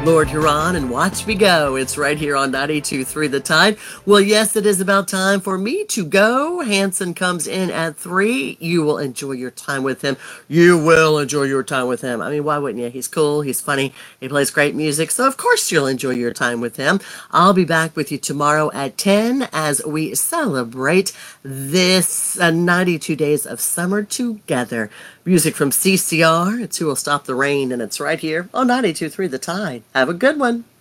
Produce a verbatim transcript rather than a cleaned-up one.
Lord Huron and Watch Me Go. It's right here on ninety-two point three The Tide. Well, yes, it is about time for me to go. Hanson comes in at three. You will enjoy your time with him. You will enjoy your time with him. I mean, why wouldn't you? He's cool. He's funny. He plays great music. So, of course, you'll enjoy your time with him. I'll be back with you tomorrow at ten as we celebrate this uh, ninety-two days of summer together. Music from C C R. It's Who Will Stop the Rain, and it's right here on ninety-two point three The Tide. Have a good one.